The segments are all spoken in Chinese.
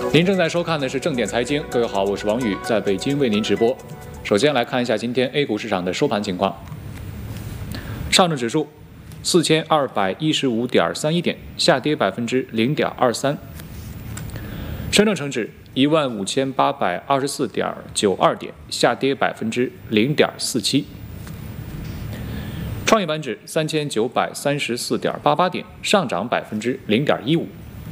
您正在收看的是正点财经，各位好，我是王宇，在北京为您直播。首先来看一下今天 A 股市场的收盘情况。上证指数4215.31点，下跌0.23%。深证成指15824.92点，下跌0.47%。创业板指3934.88点，上涨0.15%。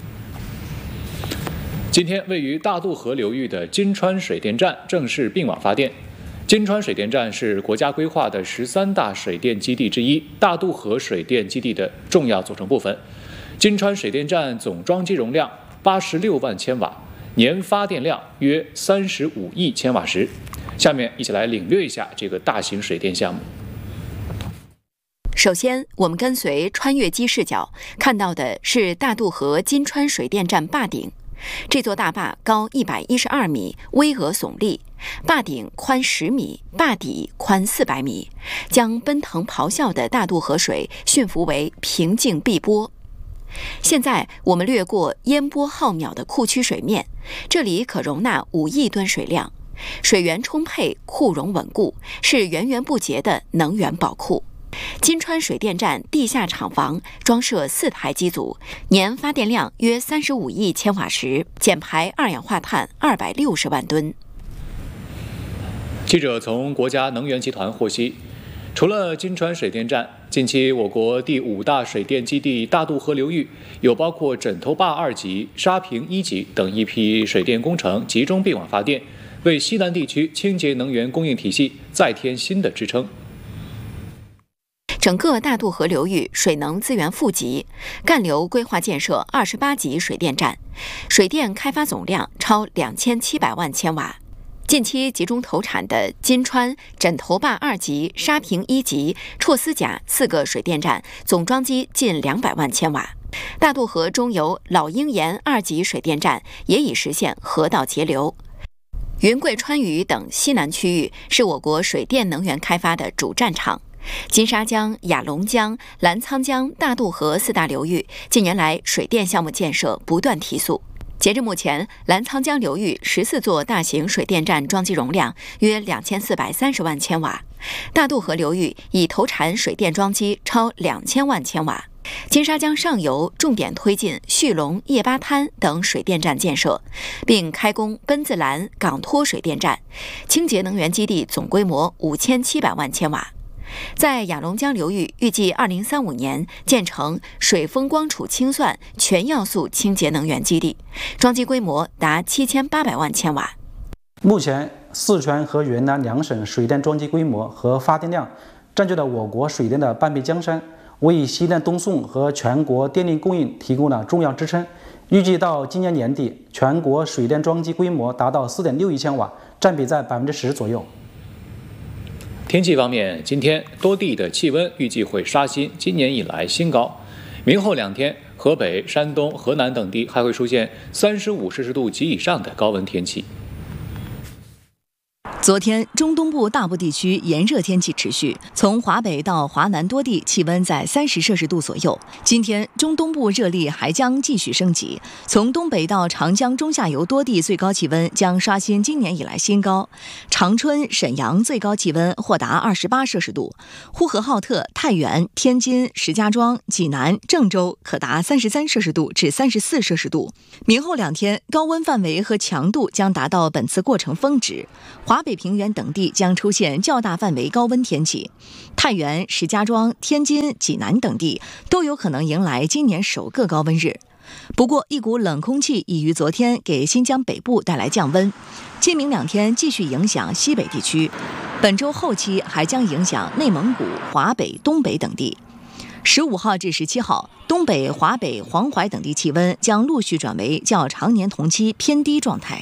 今天，位于大渡河流域的金川水电站正式并网发电。金川水电站是国家规划的13大水电基地之一，大渡河水电基地的重要组成部分。金川水电站总装机容量86万千瓦，年发电量约35亿千瓦时。下面一起来领略一下这个大型水电项目。 首先，我们跟随穿越机视角看到的是大渡河金川水电站坝顶。这座大坝高112米，巍峨耸立，坝顶宽10米，坝底宽400米，将奔腾咆哮的大渡河水驯服为平静碧波。现在我们掠过烟波浩渺的库区水面，这里可容纳5亿吨水量，水源充沛，库容稳固，是源源不竭的能源宝库。金川水电站地下厂房装设4台机组，年发电量约35亿千瓦时，减排二氧化碳260万吨。 记者从国家能源集团获悉，除了金川水电站，近期我国第5大水电基地大渡河流域有包括枕头坝2级、沙坪1级等一批水电工程集中并网发电，为西南地区清洁能源供应体系再添新的支撑。 整个大渡河流域水能资源富集，干流规划建设28级水电站，水电开发总量超2700万千瓦。近期集中投产的金川、枕头坝2级、沙坪1级、绰斯甲4个水电站，总装机近200万千瓦。大渡河中游老鹰岩2级水电站也已实现河道节流。云贵川渝等西南区域是我国水电能源开发的主战场。金沙江、雅砻江、澜沧江、大渡河4大流域近年来水电项目建设不断提速。截至目前，澜沧江流域14座大型水电站装机容量约2430万千瓦，大渡河流域已投产水电装机超2000万千瓦。金沙江上游重点推进旭龙、叶巴滩等水电站建设，并开工奔子栏、港托水电站，清洁能源基地总规模5700万千瓦。在雅砻江流域，预计2035年建成水风光储清算全要素清洁能源基地，装机规模达7800万千瓦。 目前，四川和云南2省水电装机规模和发电量占据了我国水电的半壁江山，为西南东送和全国电力供应提供了重要支撑。预计到今年年底，全国水电装机规模达到4.6亿千瓦，占比在10%左右。 天气方面，今天多地的气温预计会刷新今年以来新高。明后2天，河北、山东、河南等地还会出现35摄氏度及以上的高温天气。 昨天，中东部大部地区炎热天气持续，从华北到华南多地气温在30摄氏度左右。今天，中东部热力还将继续升级，从东北到长江中下游多地最高气温将刷新今年以来新高。长春、沈阳最高气温或达28摄氏度，呼和浩特、太原、天津、石家庄、济南、郑州可达33摄氏度至34摄氏度。明后2天，高温范围和强度将达到本次过程峰值。华北平原等地将出现较大范围高温天气，太原、石家庄、天津、济南等地都有可能迎来今年首个高温日。不过，一股冷空气已于昨天给新疆北部带来降温，今明2天继续影响西北地区，本周后期还将影响内蒙古、华北、东北等地。15号至17号，东北、华北、黄淮等地气温将陆续转为较常年同期偏低状态。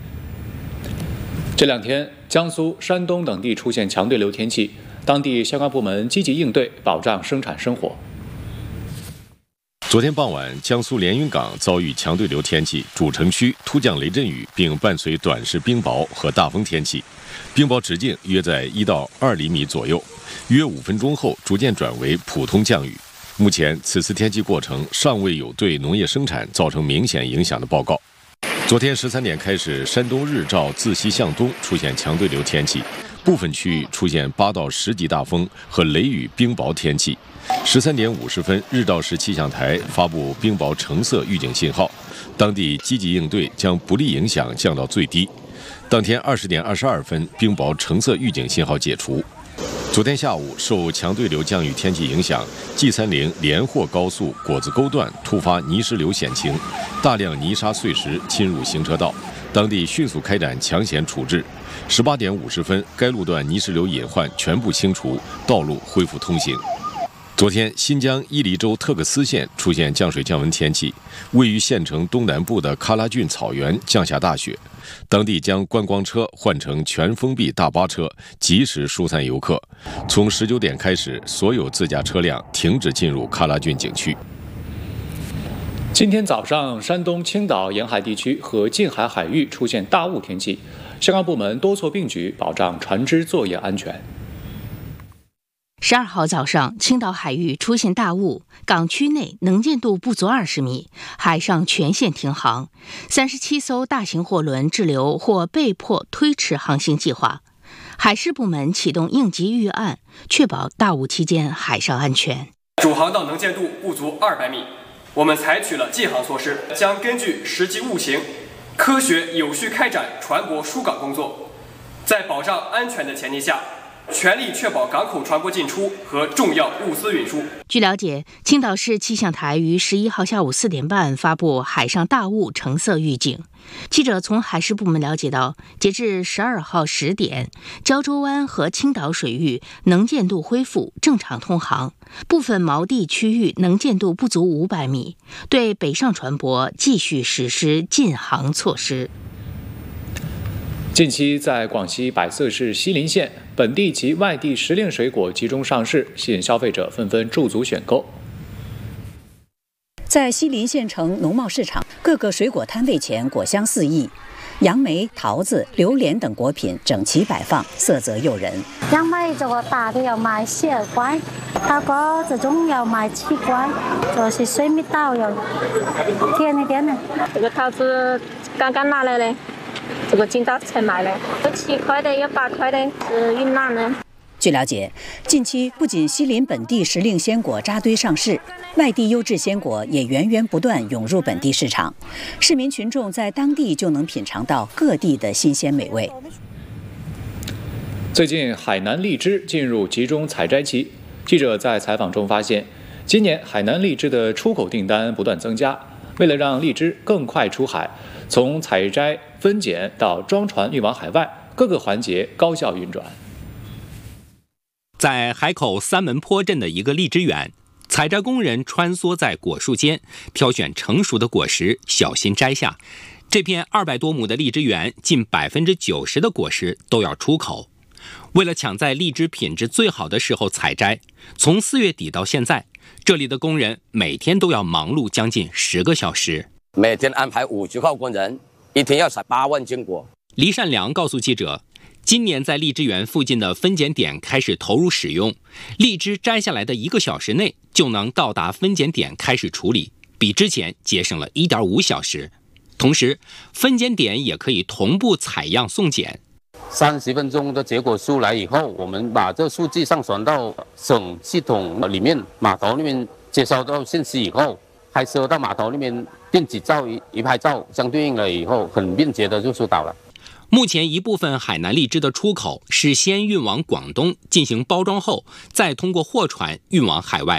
这2天，江苏、山东等地出现强对流天气，当地相关部门积极应对，保障生产生活。 昨天傍晚，江苏连云港遭遇强对流天气，主城区突降雷阵雨，并伴随短时冰雹和大风天气，冰雹直径约在1到2厘米左右，约5分钟后逐渐转为普通降雨。目前，此次天气过程尚未有对农业生产造成明显影响的报告。 昨天13点开始，山东日照自西向东出现强对流天气，部分区域出现8到10级大风和雷雨冰雹天气。13点50分，日照市气象台发布冰雹橙色预警信号，当地积极应对，将不利影响降到最低。当天20点22分，冰雹橙色预警信号解除。昨天下午，受强对流降雨天气影响，G30连霍高速果子沟段突发泥石流险情，大量泥沙碎石侵入行车道，当地迅速开展抢险处置。18点50分，该路段泥石流隐患全部清除，道路恢复通行。昨天，新疆伊犁州特克斯县出现降水降温天气，位于县城东南部的喀拉峻草原降下大雪，当地将观光车换成全封闭大巴车，及时疏散游客。从19点开始，所有自驾车辆停止进入喀拉峻景区。 今天早上，山东青岛沿海地区和近海海域出现大雾天气，相关部门多措并举，保障船只作业安全。 12号早上，青岛海域出现大雾，港区内能见度不足20米，海上全线停航，37艘大型货轮滞留或被迫推迟航行计划。海事部门启动应急预案，确保大雾期间海上安全。 主航道能见度不足200米，我们采取了禁航措施，将根据实际雾情，科学有序开展船舶疏港工作，在保障安全的前提下，全力确保港口船舶进出和重要物资运输。 据了解，青岛市气象台于11号下午4点半发布海上大雾橙色预警。记者从海事部门了解到，截至12号10点，胶州湾和青岛水域能见度恢复，正常通航，部分锚地区域能见度不足500米，对北上船舶继续实施禁航措施。 近期，在广西百色市西林县，本地及外地时令水果集中上市，吸引消费者纷纷驻足选购。 在西林县城农贸市场，各个水果摊位前果香四溢，杨梅、桃子、榴莲等果品整齐摆放，色泽诱人。 杨梅这个大的要卖12块，那个这种要卖7块，就是水蜜桃要甜一点的。 这个桃子刚刚拿来的。这个今早才卖的，有7块的，有8块的，是云南的。 据了解，近期不仅西林本地时令鲜果扎堆上市，外地优质鲜果也源源不断涌入本地市场，市民群众在当地就能品尝到各地的新鲜美味。 最近，海南荔枝进入集中采摘期，记者在采访中发现，今年海南荔枝的出口订单不断增加。为了让荔枝更快出海，从采摘、分拣到装船运往海外，各个环节高效运转。 在海口三门坡镇的一个荔枝园，采摘工人穿梭在果树间，挑选成熟的果实，小心摘下。这片200多亩的荔枝园，近90%的果实都要出口。为了抢在荔枝品质最好的时候采摘，从4月底到现在，这里的工人每天都要忙碌将近10个小时， 每天安排50号工人，一天要采8万斤果。 黎善良告诉记者，今年在荔枝园附近的分拣点开始投入使用，荔枝摘下来的1个小时内就能到达分拣点开始处理，比之前节省了1.5小时。同时，分拣点也可以同步采样送检。 30分钟的结果出来以后，我们把这数据上传到省系统里面，码头那边接收到信息以后，拍摄到码头那边电子照一拍照，相对应了以后，很便捷的就收到了。 目前一部分海南荔枝的出口是先运往广东进行包装后，再通过货船运往海外。